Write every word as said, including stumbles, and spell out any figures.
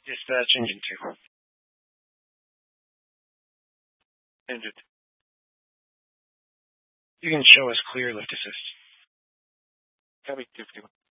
Dispatch engine two. Engine two. You can show us clear lift assist. Copy two fifty-one.